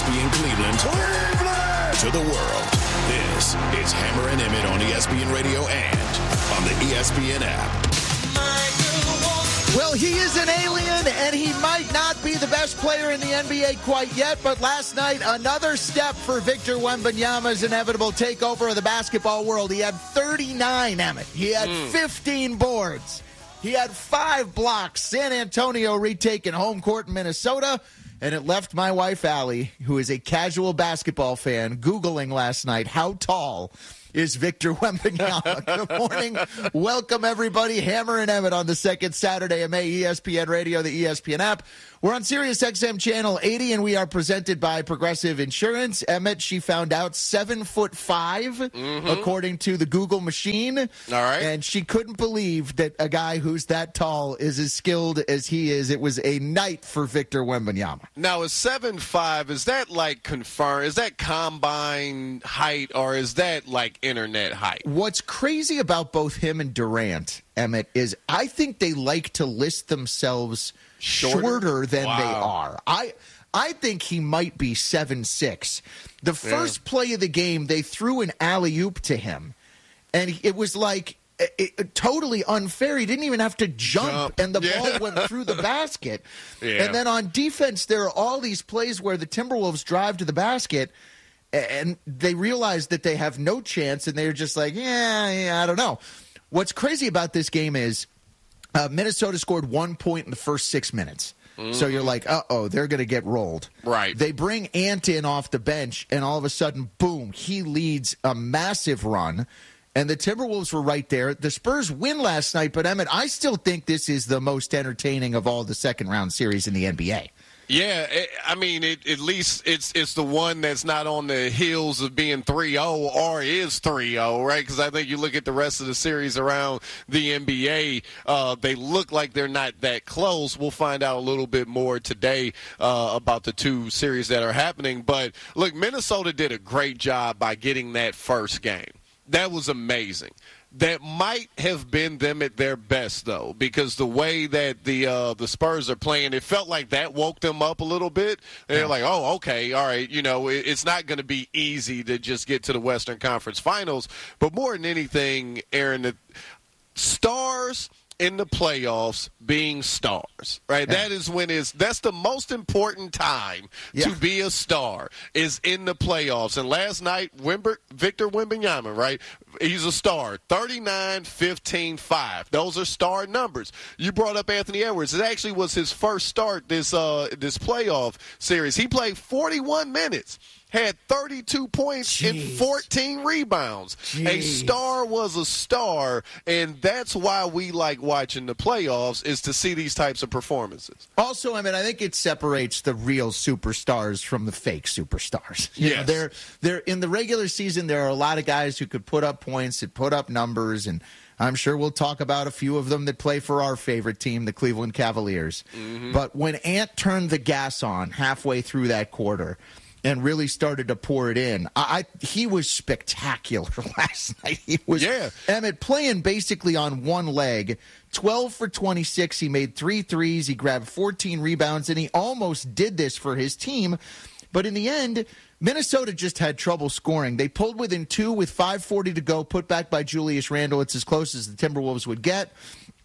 ESPN Cleveland, to the world. This is Hammer and Emmett on ESPN Radio and on the ESPN app. Well, he is an alien, and he might not be the best player in the NBA quite yet, but last night, another step for Victor Wembanyama's inevitable takeover of the basketball world. He had 39, Emmett. He had 15 boards. He had 5 blocks. San Antonio retaking home court in Minnesota, and it left my wife, Allie, who is a casual basketball fan, Googling last night how tall is Victor Wembanyama. Good morning. Welcome, everybody. Hammer and Emmett on the second Saturday of May, ESPN Radio, the ESPN app. We're on Sirius XM Channel 80, and we are presented by Progressive Insurance. Emmett, she found out 7'5", according to the Google machine. All right. And she couldn't believe that a guy who's that tall is as skilled as he is. It was a night for Victor Wembanyama. Now, is 7'5", is that like confirmed? Is that combine height, or is that like internet height? What's crazy about both him and Durant, Emmett, is I think they like to list themselves shorter than they are. I think he might be 7'6". The first play of the game, they threw an alley-oop to him, and it was like totally unfair. He didn't even have to jump. And the ball went through the basket. And then on defense, there are all these plays where the Timberwolves drive to the basket, and they realize that they have no chance, and they're just like, I don't know. What's crazy about this game is Minnesota scored 1 point in the first 6 minutes. So you're like, they're going to get rolled. Right. They bring Ant in off the bench, and all of a sudden, boom, he leads a massive run. And the Timberwolves were right there. The Spurs win last night, but Emmett, I still think this is the most entertaining of all the second-round series in the NBA. Yeah, at least it's the one that's not on the heels of being 3-0 or is 3-0, right? Because I think you look at the rest of the series around the NBA, they look like they're not that close. We'll find out a little bit more today about the two series that are happening. But, look, Minnesota did a great job by getting that first game. That was amazing. That might have been them at their best, though, because the way that the Spurs are playing, it felt like that woke them up a little bit. They're like, oh, okay, all right, it's not going to be easy to just get to the Western Conference Finals. But more than anything, Aaron, the stars in the playoffs being stars, right? Yeah. That's the most important time to be a star is in the playoffs. And last night, Victor Wembanyama, right? He's a star. 39, 15, 5. Those are star numbers. You brought up Anthony Edwards. It actually was his first start this playoff series. He played 41 minutes. Had 32 points and 14 rebounds. A star was a star, and that's why we like watching the playoffs is to see these types of performances. Also, I think it separates the real superstars from the fake superstars. You know, they're in the regular season, there are a lot of guys who could put up points and put up numbers, and I'm sure we'll talk about a few of them that play for our favorite team, the Cleveland Cavaliers. But when Ant turned the gas on halfway through that quarter and really started to pour it in, he was spectacular last night. He was, Emmett, playing basically on one leg, 12 for 26. He made 3 threes. He grabbed 14 rebounds, and he almost did this for his team. But in the end, Minnesota just had trouble scoring. They pulled within 2 with 5:40 to go, put back by Julius Randle. It's as close as the Timberwolves would get.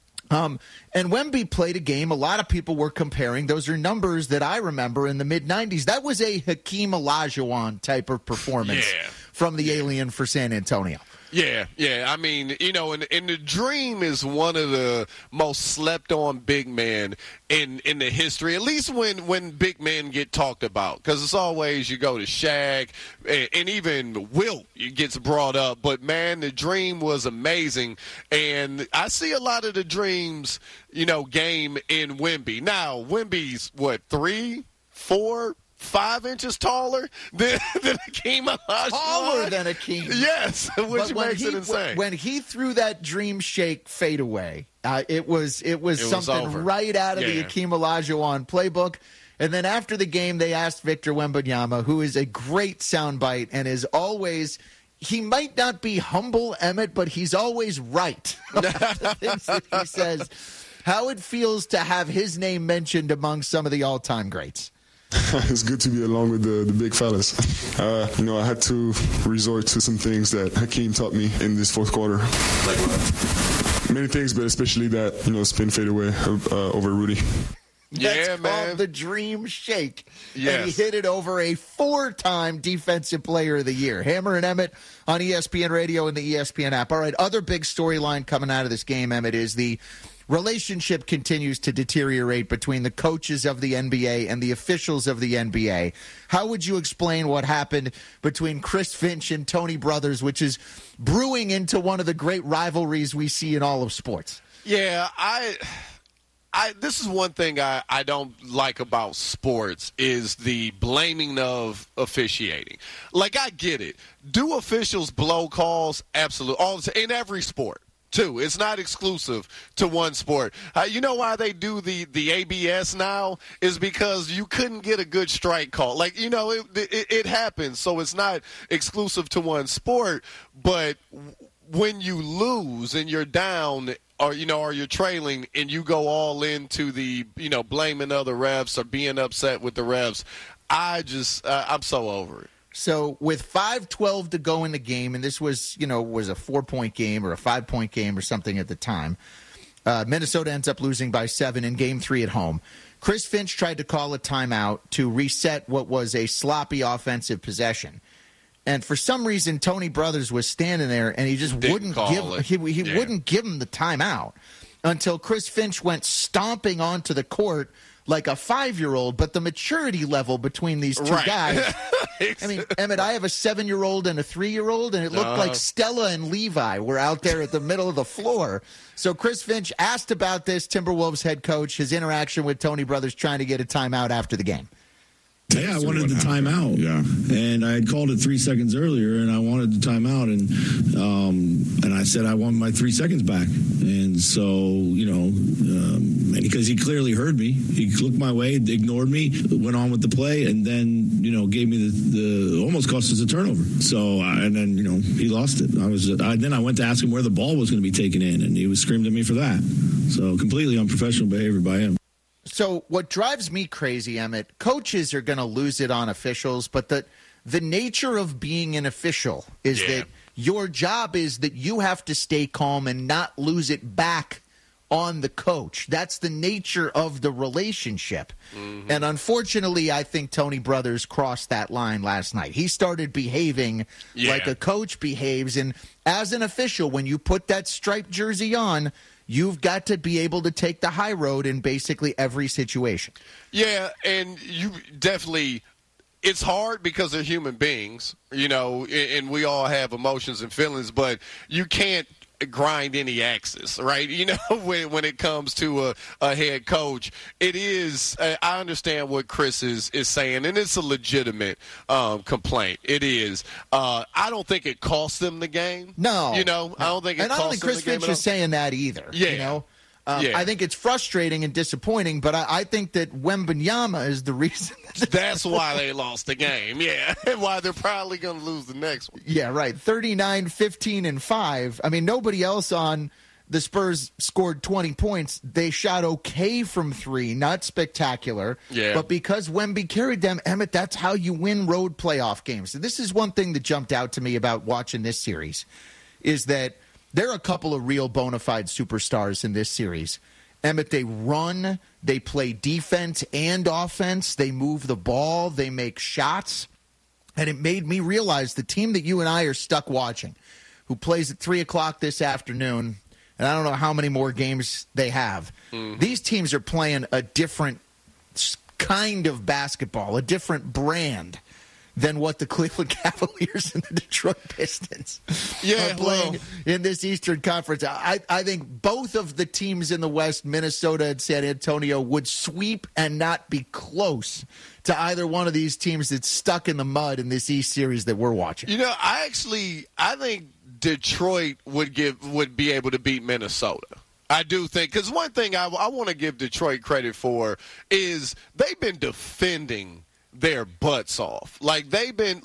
And Wemby played a game a lot of people were comparing. Those are numbers that I remember in the mid-'90s. That was a Hakeem Olajuwon type of performance from the alien for San Antonio. Yeah. I mean, and the Dream is one of the most slept-on big men in the history, at least when big men get talked about. Because it's always you go to Shaq, and even Wilt gets brought up. But, man, the Dream was amazing. And I see a lot of the Dream's, game in Wemby. Now, Wemby's, 3, 4, 5 inches taller than Hakeem Olajuwon. Taller than Hakeem. Yes, which makes it insane. When he threw that Dream Shake fadeaway, it was something over. right out of the Hakeem Olajuwon playbook. And then after the game, they asked Victor Wembanyama, who is a great soundbite and is always – he might not be humble, Emmett, but he's always right about the things that he says, how it feels to have his name mentioned among some of the all-time greats. It's good to be along with the big fellas. I had to resort to some things that Hakeem taught me in this fourth quarter. Like what? Many things, but especially that, spin fade away over Rudy. That's called the Dream Shake. Yes. And he hit it over a 4-time Defensive Player of the Year. Hammer and Emmett on ESPN Radio and the ESPN app. All right, other big storyline coming out of this game, Emmett, is the relationship continues to deteriorate between the coaches of the NBA and the officials of the NBA. How would you explain what happened between Chris Finch and Tony Brothers, which is brewing into one of the great rivalries we see in all of sports? Yeah, this is one thing I don't like about sports is the blaming of officiating. Like, I get it. Do officials blow calls? Absolutely. In every sport, too. It's not exclusive to one sport. You know why they do the ABS now? Is because you couldn't get a good strike call. Like, it happens. So it's not exclusive to one sport. But when you lose and you're down – or you're trailing and you go all into the, blaming other refs or being upset with the refs, I'm so over it. So with 5:12 to go in the game, and this was a 4-point game or a 5-point game or something at the time, Minnesota ends up losing by 7 in Game 3 at home. Chris Finch tried to call a timeout to reset what was a sloppy offensive possession. And for some reason, Tony Brothers was standing there, and he just wouldn't wouldn't give him the timeout until Chris Finch went stomping onto the court like a 5-year-old. But the maturity level between these two guys, I mean, Emmett, I have a 7-year-old and a 3-year-old, and it looked like Stella and Levi were out there at the middle of the floor. So Chris Finch asked about this, Timberwolves head coach, his interaction with Tony Brothers trying to get a timeout after the game. Yeah, I wanted the timeout. Yeah, and I had called it 3 seconds earlier, and I wanted the timeout, and I said I want my 3 seconds back. And so, because he clearly heard me, he looked my way, ignored me, went on with the play, and then gave me the almost cost us a turnover. So and then he lost it. Then I went to ask him where the ball was going to be taken in, and he was screaming at me for that. So completely unprofessional behavior by him. So what drives me crazy, Emmett, coaches are going to lose it on officials, but the nature of being an official is that your job is that you have to stay calm and not lose it back on the coach. That's the nature of the relationship. Mm-hmm. And unfortunately, I think Tony Brothers crossed that line last night. He started behaving like a coach behaves. And as an official, when you put that striped jersey on, you've got to be able to take the high road in basically every situation. Yeah, and you definitely – it's hard because they're human beings, and we all have emotions and feelings, but you can't grind any axis, right? When it comes to a head coach, it is I understand what Chris is saying, and it's a legitimate complaint. It is. I don't think it cost them the game. No. I don't think it cost them the game. And I don't think Chris Finch is saying that either. Yeah. I think it's frustrating and disappointing, but I think that Wembanyama is the reason. That's why they lost the game, and why they're probably going to lose the next one. Yeah, right. 39, 15, and 5. I mean, nobody else on the Spurs scored 20 points. They shot okay from 3, not spectacular. Yeah. But because Wemby carried them, Emmett, that's how you win road playoff games. So this is one thing that jumped out to me about watching this series, is that there are a couple of real bona fide superstars in this series. Emmett, they run, they play defense and offense, they move the ball, they make shots. And it made me realize the team that you and I are stuck watching, who plays at 3 o'clock this afternoon, and I don't know how many more games they have. Mm-hmm. These teams are playing a different kind of basketball, a different brand than what the Cleveland Cavaliers and the Detroit Pistons are playing in this Eastern Conference. I think both of the teams in the West, Minnesota and San Antonio, would sweep and not be close to either one of these teams that's stuck in the mud in this East series that we're watching. I think Detroit would be able to beat Minnesota. I do think, because one thing I want to give Detroit credit for is they've been defending their butts off. Like, they've been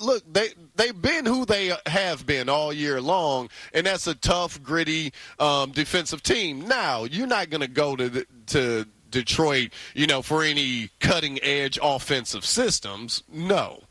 who they have been all year long, and that's a tough, gritty defensive team. Now, you're not going to go to Detroit, for any cutting-edge offensive systems. No.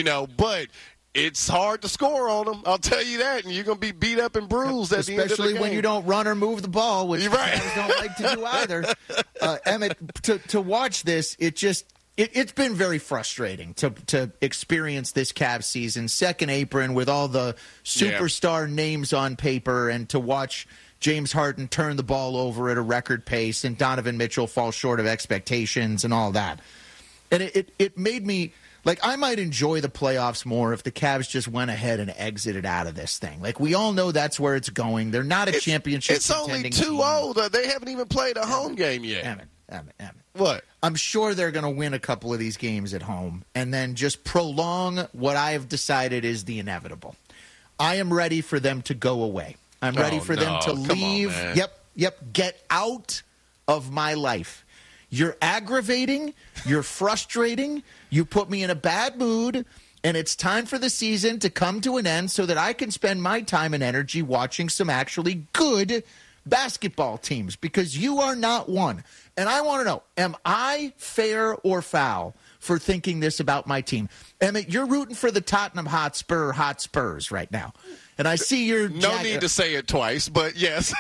But it's hard to score on them. I'll tell you that. And you're going to be beat up and bruised at the end of the game. Especially when you don't run or move the ball, which right. Cavs don't like to do either. Emmett, to watch this, it's been very frustrating to experience this Cavs season, second apron with all the superstar names on paper, and to watch James Harden turn the ball over at a record pace and Donovan Mitchell fall short of expectations and all that. And it made me... I might enjoy the playoffs more if the Cavs just went ahead and exited out of this thing. We all know that's where it's going. They're not a championship contending It's only 2-0. They haven't even played a home game yet. Emmett. What? I'm sure they're going to win a couple of these games at home and then just prolong what I have decided is the inevitable. I am ready for them to go away. I'm ready for them to leave. Yep. Get out of my life. You're aggravating. You're frustrating. You put me in a bad mood, and it's time for the season to come to an end so that I can spend my time and energy watching some actually good basketball teams, because you are not one. And I want to know, am I fair or foul for thinking this about my team? Emmett, you're rooting for the Tottenham Hotspurs right now. And I see your... No need to say it twice, but yes.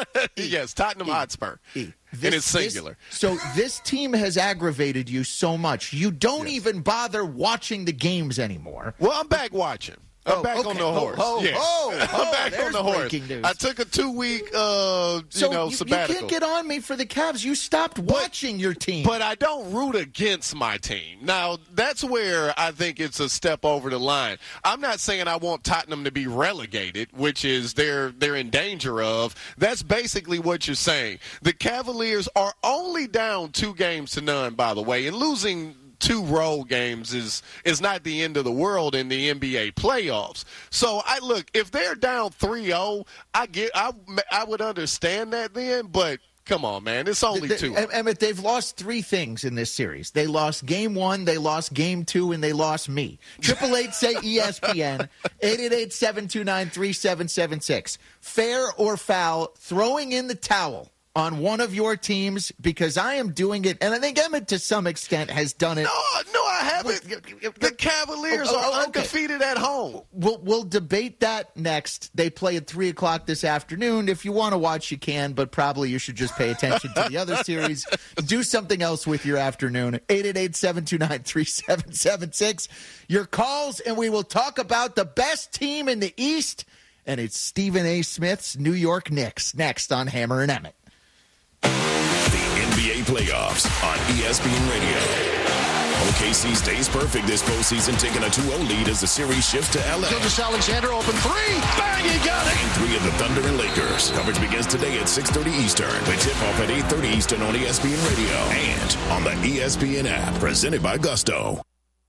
Yes, Tottenham Hotspur. And it's singular. So this team has aggravated you so much, you don't even bother watching the games anymore. Well, I'm back watching. I'm back on the horse. I'm back on the horse. I took a 2-week, sabbatical. You can't get on me for the Cavs. You stopped watching your team. But I don't root against my team. Now, that's where I think it's a step over the line. I'm not saying I want Tottenham to be relegated, which is they're in danger of. That's basically what you're saying. The Cavaliers are only down 2-0, by the way, and losing 2 road games is not the end of the world in the NBA playoffs. So if they're down 3-0, I would understand that then, but come on, man, it's only 2. Emmett, they've lost 3 things in this series. They lost game 1, they lost game 2, and they lost me. 888 say ESPN 888-729-3776. Fair or foul, throwing in the towel on one of your teams, because I am doing it, and I think Emmett to some extent has done it. No, I haven't. The Cavaliers are undefeated at home. We'll debate that next. They play at 3 o'clock this afternoon. If you want to watch, you can, but probably you should just pay attention to the other series. Do something else with your afternoon. 888-729-3776. Your calls, and we will talk about the best team in the East, and it's Stephen A. Smith's New York Knicks next on Hammer and Emmett. NBA playoffs on ESPN Radio. OKC stays perfect this postseason, taking a 2-0 lead as the series shifts to LA. Alexander, open 3. Bang, he got it. Game 3 of the Thunder and Lakers. Coverage begins today at 6:30 Eastern. With tip-off at 8:30 Eastern on ESPN Radio and on the ESPN app. Presented by Gusto.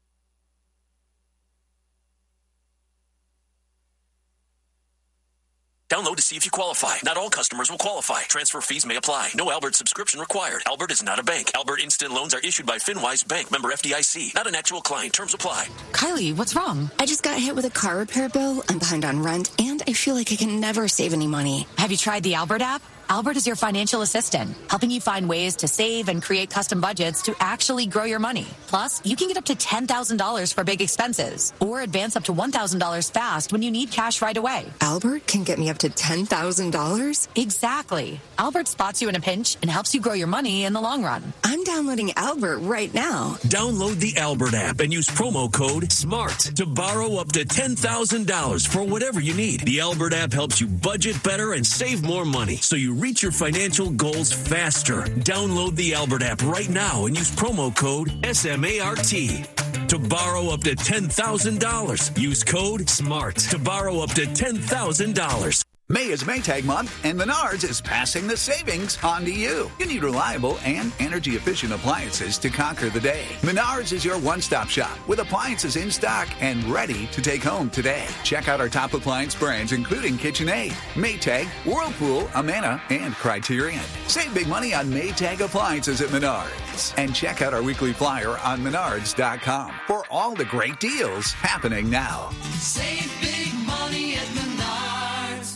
Download to see if you qualify. Not all customers will qualify. Transfer fees may apply. No Albert subscription required. Albert is not a bank. Albert Instant Loans are issued by FinWise Bank, member FDIC. Not an actual client. Terms apply. Kylie, what's wrong? I just got hit with a car repair bill. I'm behind on rent, and I feel like I can never save any money. Have you tried the Albert app? Albert is your financial assistant, helping you find ways to save and create custom budgets to actually grow your money. Plus, you can get up to $10,000 for big expenses or advance up to $1,000 fast when you need cash right away. Albert can get me up to $10,000? Exactly. Albert spots you in a pinch and helps you grow your money in the long run. I'm downloading Albert right now. Download the Albert app and use promo code SMART to borrow up to $10,000 for whatever you need. The Albert app helps you budget better and save more money, so you reach your financial goals faster. Download the Albert app right now and use promo code SMART to borrow up to $10,000. Use code SMART to borrow up to $10,000. May is Maytag month, and Menards is passing the savings on to you. You need reliable and energy-efficient appliances to conquer the day. Menards is your one-stop shop with appliances in stock and ready to take home today. Check out our top appliance brands, including KitchenAid, Maytag, Whirlpool, Amana, and Criterion. Save big money on Maytag appliances at Menards. And check out our weekly flyer on Menards.com for all the great deals happening now. Save big money at Menards.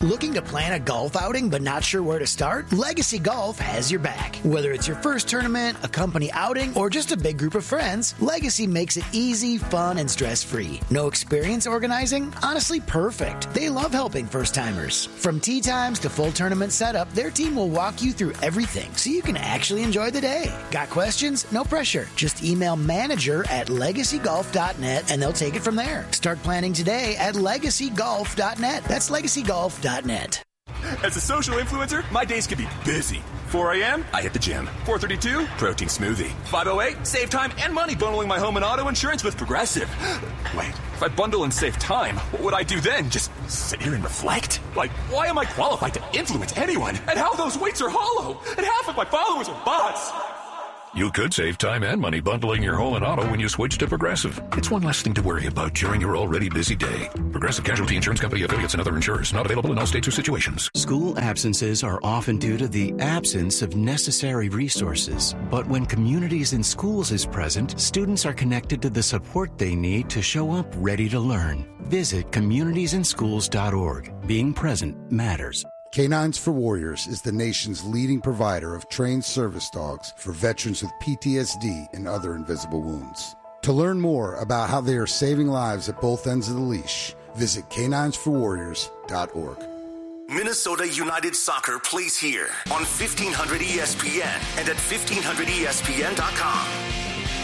Looking to plan a golf outing but not sure where to start? Legacy Golf has your back. Whether it's your first tournament, a company outing, or just a big group of friends, Legacy makes it easy, fun, and stress-free. No experience organizing? Honestly, perfect. They love helping first-timers. From tee times to full tournament setup, their team will walk you through everything so you can actually enjoy the day. Got questions? No pressure. Just email manager@legacygolf.net and they'll take it from there. Start planning today at legacygolf.net. That's legacygolf.net. As a social influencer, my days can be busy. 4 a.m., I hit the gym. 4:32, protein smoothie. 5:08, save time and money bundling my home and auto insurance with Progressive. Wait, if I bundle and save time, what would I do then? Just sit here and reflect? Like, why am I qualified to influence anyone? And how those weights are hollow? And half of my followers are bots. You could save time and money bundling your home and auto when you switch to Progressive. It's one less thing to worry about during your already busy day. Progressive Casualty Insurance Company, affiliates, and other insurers. Not available in all states or situations. School absences are often due to the absence of necessary resources. But when Communities in Schools is present, students are connected to the support they need to show up ready to learn. Visit communitiesinschools.org. Being present matters. Canines for Warriors is the nation's leading provider of trained service dogs for veterans with PTSD and other invisible wounds. To learn more about how they are saving lives at both ends of the leash, visit caninesforwarriors.org. Minnesota United Soccer plays here on 1500 ESPN and at 1500ESPN.com.